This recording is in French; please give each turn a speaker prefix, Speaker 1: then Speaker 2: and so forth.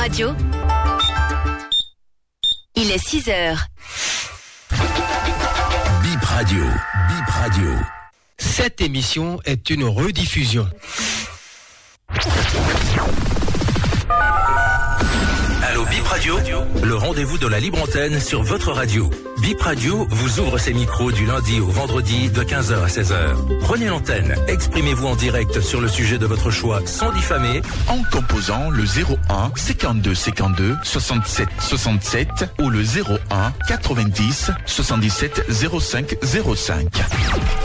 Speaker 1: Radio. Il est 6h.
Speaker 2: Bip Radio. Bip Radio.
Speaker 3: Cette émission est une rediffusion.
Speaker 2: Allô Bip Radio, le rendez-vous de la libre antenne sur votre radio. Bip Radio vous ouvre ses micros du lundi au vendredi de 15h à 16h. Prenez l'antenne, exprimez-vous en direct sur le sujet de votre choix sans diffamer
Speaker 4: en composant le 01 52 52 67 67 ou le 01 90 77 05 05.